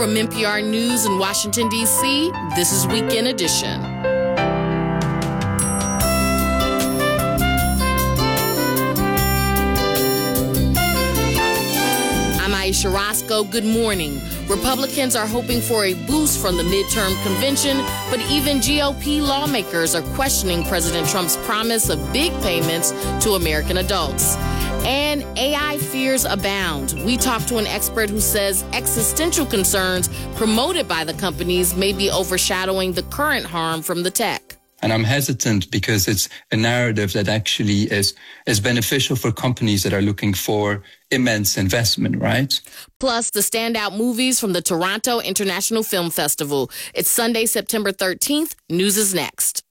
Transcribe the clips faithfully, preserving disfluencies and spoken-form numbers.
from N P R News in Washington, D C, this is Weekend Edition. I'm Aisha Roscoe. Good morning. Republicans are hoping for a boost from the midterm convention, but even G O P lawmakers are questioning President Trump's promise of big payments to American adults. And A I fears abound. We talked to an expert who says existential concerns promoted by the companies may be overshadowing the current harm from the tech. And I'm hesitant because it's a narrative that actually is, is beneficial for companies that are looking for immense investment, right? Plus, the standout movies from the Toronto International Film Festival. It's Sunday, September thirteenth. News is next.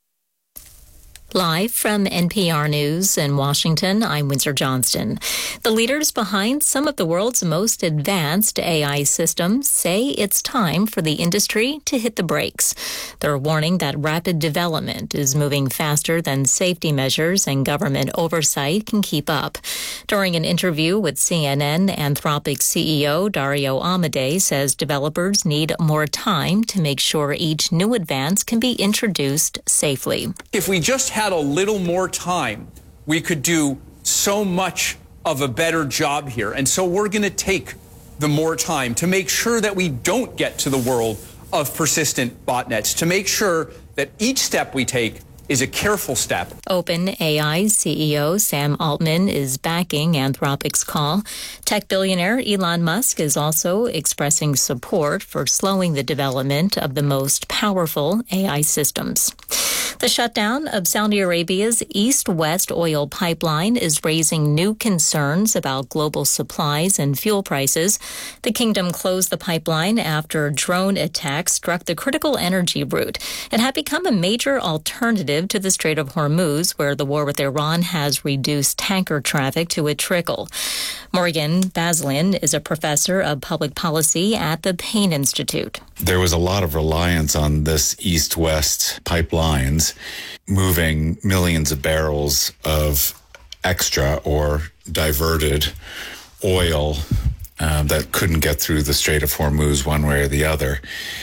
Live from N P R News in Washington, I'm Windsor Johnston. The leaders behind some of the world's most advanced A I systems say it's time for the industry to hit the brakes. They're warning that rapid development is moving faster than safety measures and government oversight can keep up. During an interview with C N N, Anthropic C E O Dario Amodei says developers need more time to make sure each new advance can be introduced safely. If we just had a little more time, we could do so much of a better job here. And so we're going to take the more time to make sure that we don't get to the world of persistent botnets, to make sure that each step we take is a careful step. OpenAI C E O Sam Altman is backing Anthropic's call. Tech billionaire Elon Musk is also expressing support for slowing the development of the most powerful A I systems. The shutdown of Saudi Arabia's east-west oil pipeline is raising new concerns about global supplies and fuel prices. The kingdom closed the pipeline after drone attacks struck the critical energy route. It had become a major alternative to the Strait of Hormuz, where the war with Iran has reduced tanker traffic to a trickle. Morgan Baslin is a professor of public policy at the Payne Institute. There was a lot of reliance on this east-west pipelines moving millions of barrels of extra or diverted oil uh, that couldn't get through the Strait of Hormuz one way or the other.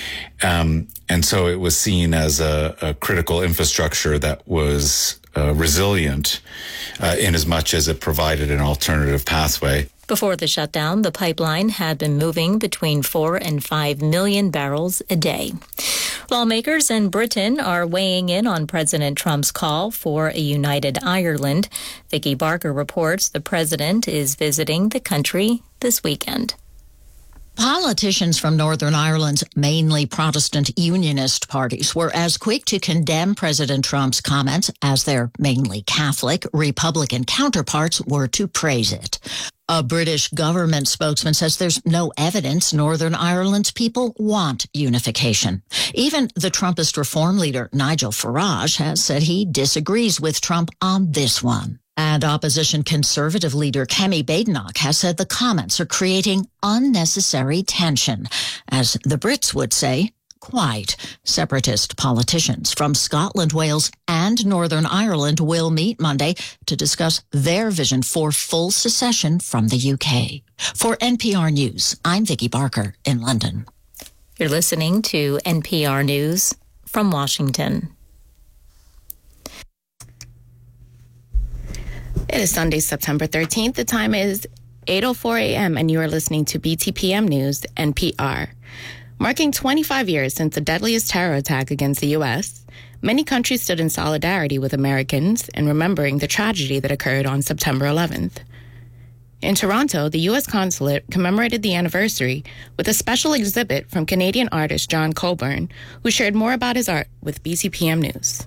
Um, and so it was seen as a, a critical infrastructure that was uh, resilient uh, in as much as it provided an alternative pathway. Before the shutdown, the pipeline had been moving between four and five million barrels a day. Lawmakers in Britain are weighing in on President Trump's call for a united Ireland. Vicky Barker reports the president is visiting the country this weekend. Politicians from Northern Ireland's mainly Protestant unionist parties were as quick to condemn President Trump's comments as their mainly Catholic Republican counterparts were to praise it. A British government spokesman says there's no evidence Northern Ireland's people want unification. Even the Trumpist reform leader Nigel Farage has said he disagrees with Trump on this one. And opposition Conservative leader Kemi Badenoch has said the comments are creating unnecessary tension. As the Brits would say, quite. Separatist politicians from Scotland, Wales, and Northern Ireland will meet Monday to discuss their vision for full secession from the U K. For N P R News, I'm Vicky Barker in London. You're listening to N P R News from Washington. It is Sunday, September thirteenth. The time is eight oh four a.m. and you are listening to B T P M News, N P R. Marking twenty-five years since the deadliest terror attack against the U S, many countries stood in solidarity with Americans in remembering the tragedy that occurred on September eleventh. In Toronto, the U S consulate commemorated the anniversary with a special exhibit from Canadian artist John Coburn, who shared more about his art with B T P M News.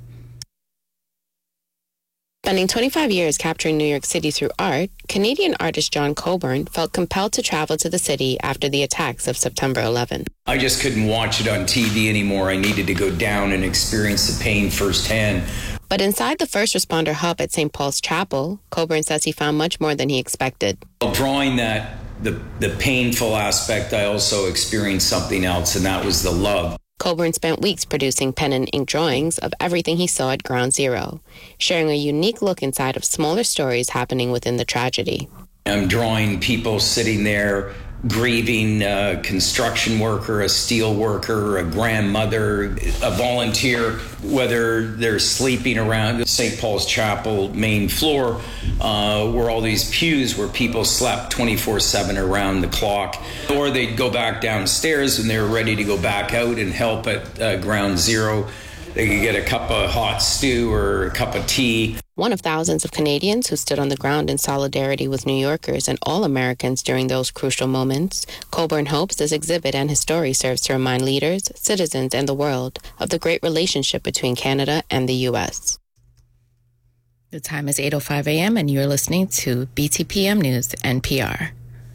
Spending twenty-five years capturing New York City through art, Canadian artist John Coburn felt compelled to travel to the city after the attacks of September eleventh. I just couldn't watch it on T V anymore. I needed to go down and experience the pain firsthand. But inside the first responder hub at Saint Paul's Chapel, Coburn says he found much more than he expected. While drawing that, the, the painful aspect, I also experienced something else, and that was the love. Coburn spent weeks producing pen and ink drawings of everything he saw at Ground Zero, sharing a unique look inside of smaller stories happening within the tragedy. I'm drawing people sitting there grieving uh, construction worker, a steel worker, a grandmother, a volunteer, whether they're sleeping around Saint Paul's Chapel main floor, uh, where all these pews where people slept twenty-four seven around the clock, or they'd go back downstairs and they were ready to go back out and help at uh, ground zero. They could get a cup of hot stew or a cup of tea. One of thousands of Canadians who stood on the ground in solidarity with New Yorkers and all Americans during those crucial moments, Coburn hopes this exhibit and his story serves to remind leaders, citizens, and the world of the great relationship between Canada and the U S. The time is eight oh five a.m. and you're listening to B T P M News, N P R.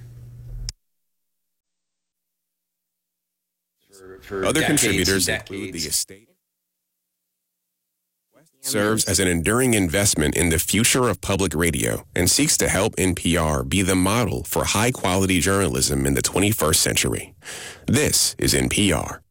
For, for Other decades contributors and include the decades. estate. Serves as an enduring investment in the future of public radio and seeks to help N P R be the model for high-quality journalism in the twenty-first century. This is N P R.